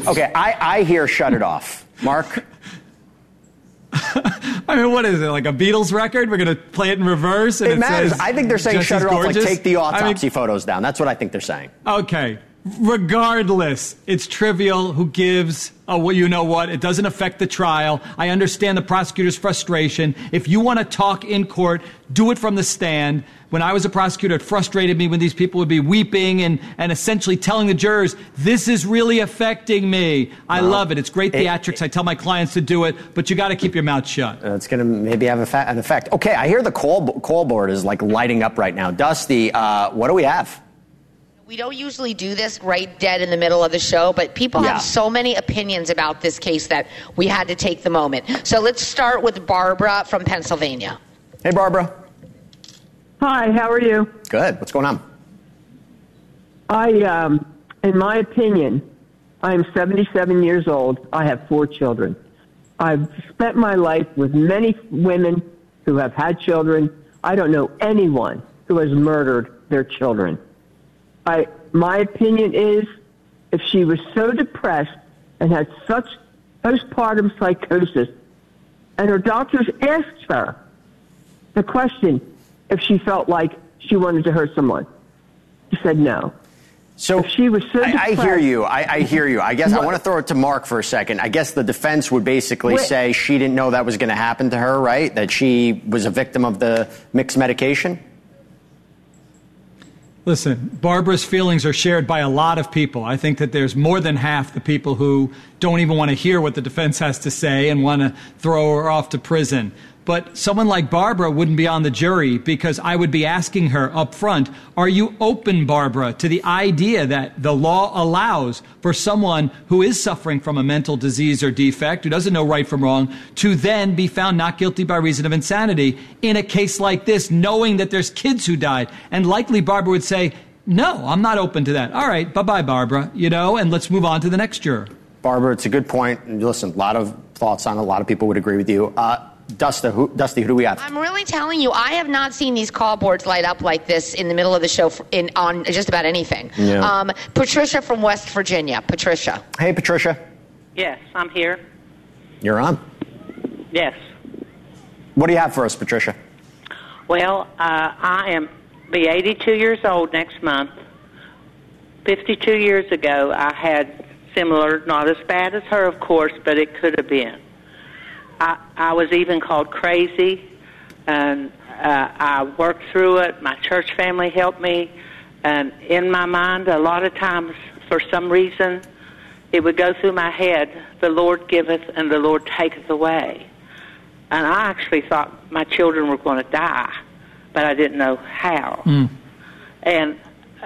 Okay, I hear shut it off. Mark? I mean, what is it, like a Beatles record? We're going to play it in reverse? And it matters. Says, I think they're saying shut it off, like take the autopsy I mean, photos down. That's what I think they're saying. Okay. Regardless, it's trivial. Who gives? Oh, well, you know what? It doesn't affect the trial. I understand the prosecutor's frustration. If you want to talk in court, do it from the stand. When I was a prosecutor, it frustrated me when these people would be weeping and essentially telling the jurors, this is really affecting me. I love it. It's great theatrics. I tell my clients to do it, but you got to keep your mouth shut. It's going to maybe have an effect. Okay, I hear the call board is like lighting up right now. Dusty, what do we have? We don't usually do this right dead in the middle of the show, but people have so many opinions about this case that we had to take the moment. So let's start with Barbara from Pennsylvania. Hey, Barbara. Hi, how are you? Good. What's going on? In my opinion, I am 77 years old. I have 4 children. I've spent my life with many women who have had children. I don't know anyone who has murdered their children. My opinion is, if she was so depressed and had such postpartum psychosis, and her doctors asked her the question if she felt like she wanted to hurt someone, she said no. So if she was so depressed, I hear you. I hear you. I guess I want to throw it to Mark for a second. I guess the defense would basically say she didn't know that was going to happen to her, right? That she was a victim of the mixed medication? Listen, Barbara's feelings are shared by a lot of people. I think that there's more than half the people who don't even want to hear what the defense has to say and want to throw her off to prison. But someone like Barbara wouldn't be on the jury because I would be asking her up front, are you open, Barbara, to the idea that the law allows for someone who is suffering from a mental disease or defect, who doesn't know right from wrong, to then be found not guilty by reason of insanity in a case like this, knowing that there's kids who died? And likely Barbara would say, no, I'm not open to that. All right, bye-bye, Barbara, and let's move on to the next juror. Barbara, it's a good point. And listen, a lot of thoughts on it. A lot of people would agree with you. Dusty, who do we have? I'm really telling you, I have not seen these call boards light up like this in the middle of the show on just about anything. Yeah. Patricia from West Virginia. Patricia. Hey, Patricia. Yes, I'm here. You're on. Yes. What do you have for us, Patricia? Well, I am be 82 years old next month. 52 years ago, I had similar, not as bad as her, of course, but it could have been. I was even called crazy, and I worked through it. My church family helped me, and in my mind, a lot of times, for some reason, it would go through my head, the Lord giveth and the Lord taketh away. And I actually thought my children were going to die, but I didn't know how. And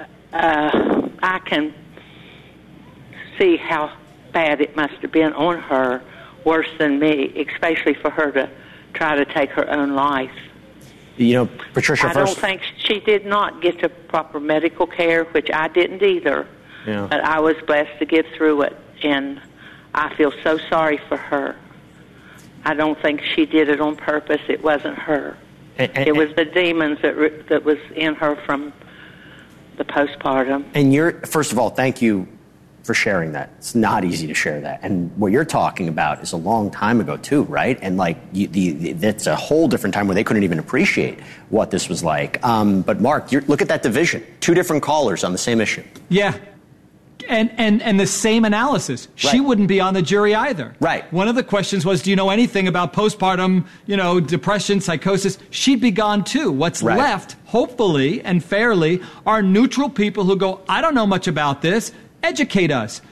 I can see how bad it must have been on her, worse than me, especially for her to try to take her own life. Patricia, I don't think she did not get the proper medical care, which I didn't either. Yeah. But I was blessed to get through it, and I feel so sorry for her. I don't think she did it on purpose. It wasn't her. It was the demons that was in her from the postpartum. And first of all, thank you for sharing that. It's not easy to share that. And what you're talking about is a long time ago too, right? And that's a whole different time where they couldn't even appreciate what this was like. But Mark, look at that division. 2 different callers on the same issue. Yeah. And the same analysis. Right. She wouldn't be on the jury either. Right. One of the questions was, do you know anything about postpartum, depression, psychosis? She'd be gone too. What's left, hopefully and fairly, are neutral people who go, I don't know much about this. Educate us.